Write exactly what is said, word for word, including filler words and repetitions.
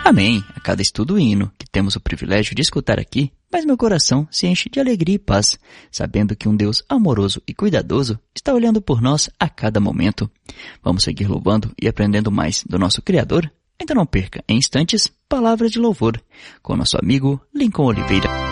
Amém a cada estudo e hino que temos o privilégio de escutar aqui, mas meu coração se enche de alegria e paz, sabendo que um Deus amoroso e cuidadoso está olhando por nós a cada momento. Vamos seguir louvando e aprendendo mais do nosso Criador? Então não perca, em instantes, palavras de louvor, com nosso amigo Lincoln Oliveira.